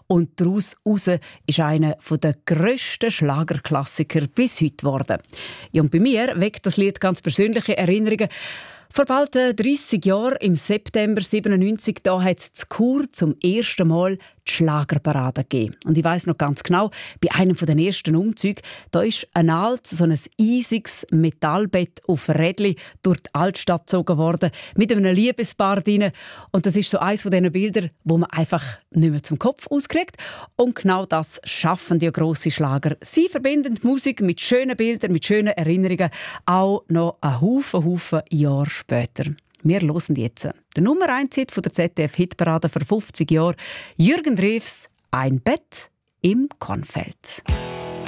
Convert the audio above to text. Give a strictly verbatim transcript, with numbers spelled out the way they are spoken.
und daraus heraus ist einer der grössten Schlagerklassiker bis heute geworden. Ja, und bei mir weckt das Lied ganz persönliche Erinnerungen. Vor bald dreissig Jahren, im September siebenundneunzig, da hat es zu Chur zum ersten Mal die Schlagerparade gegeben. Und ich weiss noch ganz genau, bei einem der ersten Umzüge, da ist ein altes, so ein eisiges Metallbett auf Rädli durch die Altstadt gezogen worden, mit einem Liebespaar drin. Und das ist so eines von diesen Bildern, wo man einfach nicht mehr zum Kopf auskriegt. Und genau das schaffen die grosse Schlager. Sie verbinden die Musik mit schönen Bildern, mit schönen Erinnerungen, auch noch einen Haufen, Haufen Jahre später. Wir hören jetzt den Nummer eins Hit von der Z D F-Hitparade vor fünfzig Jahren. Jürgen Drews, «Ein Bett im Kornfeld».